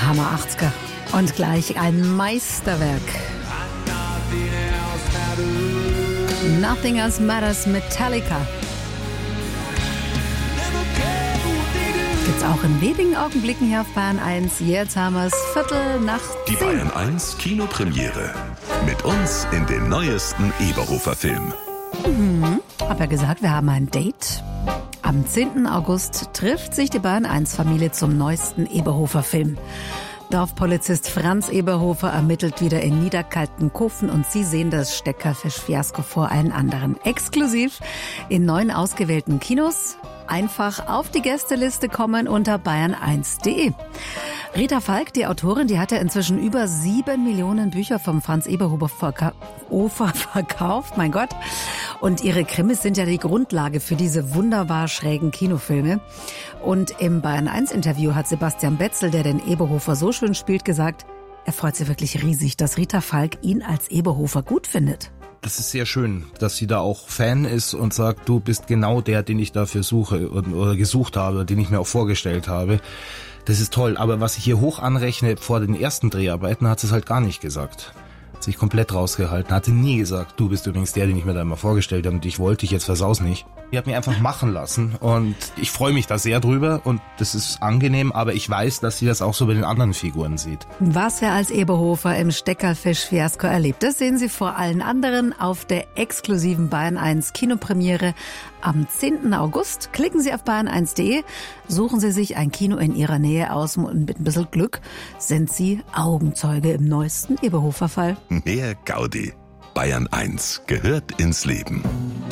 Hammer 80er. Und gleich ein Meisterwerk. Nothing Else Matters, Metallica. Gibt's auch in wenigen Augenblicken hier auf Bayern 1. Jetzt haben wir es 10:15. Die Bayern 1 Kinopremiere. Mit uns in den neuesten Eberhofer-Film. Hab ja gesagt, wir haben ein Date. Am 10. August trifft sich die Bayern 1 Familie zum neuesten Eberhofer-Film. Dorfpolizist Franz Eberhofer ermittelt wieder in Niederkaltenkhofen und Sie sehen das Steckerfisch-Fiasko vor allen anderen. Exklusiv in 9 ausgewählten Kinos. Einfach auf die Gästeliste kommen unter bayern1.de. Rita Falk, die Autorin, die hat ja inzwischen über 7 Millionen Bücher vom Franz Eberhofer verkauft, mein Gott. Und ihre Krimis sind ja die Grundlage für diese wunderbar schrägen Kinofilme. Und im Bayern1-Interview hat Sebastian Betzel, der den Eberhofer so schön spielt, gesagt, er freut sich wirklich riesig, dass Rita Falk ihn als Eberhofer gut findet. Das ist sehr schön, dass sie da auch Fan ist und sagt, du bist genau der, den ich dafür suche oder gesucht habe, den ich mir auch vorgestellt habe. Das ist toll, aber was ich hier hoch anrechne, vor den ersten Dreharbeiten hat sie es halt gar nicht gesagt. Hat sich komplett rausgehalten, hat sie nie gesagt, du bist übrigens der, den ich mir da immer vorgestellt habe und ich wollte dich jetzt versaus nicht. Die hat mich einfach machen lassen und ich freue mich da sehr drüber und das ist angenehm, aber ich weiß, dass sie das auch so bei den anderen Figuren sieht. Was er als Eberhofer im Steckerfisch-Fiasko erlebt, das sehen Sie vor allen anderen auf der exklusiven Bayern 1 Kinopremiere am 10. August. Klicken Sie auf bayern1.de, suchen Sie sich ein Kino in Ihrer Nähe aus und mit ein bisschen Glück sind Sie Augenzeuge im neuesten Eberhofer-Fall. Mehr Gaudi. Bayern 1 gehört ins Leben.